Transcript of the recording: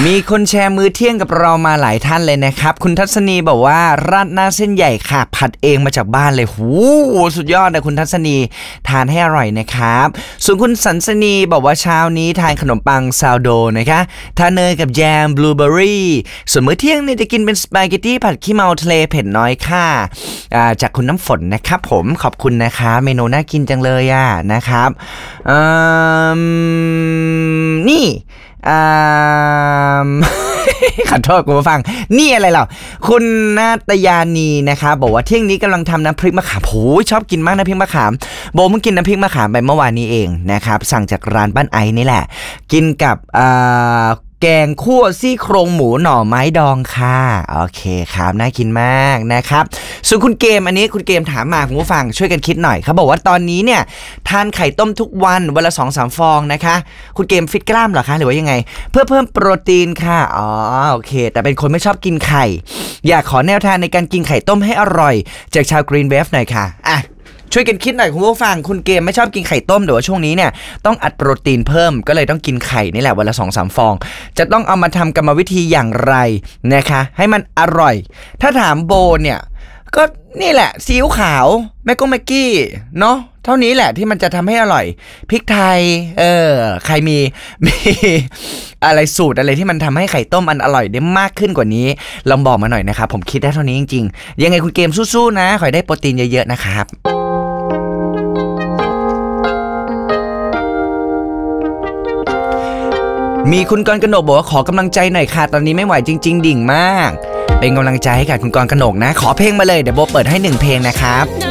มีคนแชร์มื้อเที่ยงกับเรามาหลายท่านเลยนะครับคุณทัศนีบอกว่าราดหน้าเส้นใหญ่ค่ะผัดเองมาจากบ้านเลยหูสุดยอดนะคุณทัศนีทานให้อร่อยนะครับส่วนคุณสันสนีบอกว่าเช้านี้ทานขนมปังซาวโดนะคะทานเนยกับแยมบลูเบอร์รี่ส่วนมื้อเที่ยงเนี่ยจะกินเป็นสปาเกตตี้ผัดขี้เมาทะเลเผ็ดน้อยค่ะจากคุณน้ำฝนนะครับผมขอบคุณนะคะเมนูน่ากินจังเลยนะครับนี่ขอโทษคุณผู้ฟังนี่อะไรเหรอคุณนาตยานีนะครับบอกว่าเที่ยงนี้กำลังทำน้ำพริกมะขามโหชอบกินมากน้ำพริกมะขามโบเพิ่งกินน้ำพริกมะขามไปเมื่อวานนี้เองนะครับสั่งจากร้านบ้านไอนี่แหละกินกับแกงคั่วซี่โครงหมูหน่อไม้ดองค่ะโอเคครับน่ากินมากนะครับส่วนคุณเกมอันนี้คุณเกมถามมาคุณผู้ฟังช่วยกันคิดหน่อยเขาบอกว่าตอนนี้เนี่ยทานไข่ต้มทุกวันวันละ 2-3 ฟองนะคะคุณเกมฟิตกล้ามเหรอคะหรือว่ายังไงเพื่อเพิ่มโปรตีนค่ะอ๋อโอเคแต่เป็นคนไม่ชอบกินไข่อยากขอแนวทางในการกินไข่ต้มให้อร่อยจากชาวกรีนเวฟหน่อยค่ะช่วยกันคิดหน่อยคุณผู้ฟังคุณเกมไม่ชอบกินไข่ต้มแต่ว่าช่วงนี้เนี่ยต้องอัดโปรตีนเพิ่มก็เลยต้องกินไข่นี่แหละวันละ 2-3 ฟองจะต้องเอามาทำกรรมวิธีอย่างไรนะคะให้มันอร่อยถ้าถามโบเนี่ยก็นี่แหละซีอิ๊วขาวแมกกี้เนาะเท่านี้แหละที่มันจะทำให้อร่อยพริกไทยใครมีอะไรสูตรอะไรที่มันทำให้ไข่ต้มมันอร่อยได้มากขึ้นกว่านี้ลองบอกมาหน่อยนะครับผมคิดได้เท่านี้จริงๆยังไงคุณเกมสู้ๆนะขอให้ได้โปรตีนเยอะๆนะครับมีคุณกรกนกบอกว่าขอกำลังใจหน่อยค่ะตอนนี้ไม่ไหวจริงๆดิ่งมากเป็นกำลังใจให้กับคุณกรกนกนะขอเพลงมาเลยเดี๋ยวโบเปิดให้1เพลงนะครับ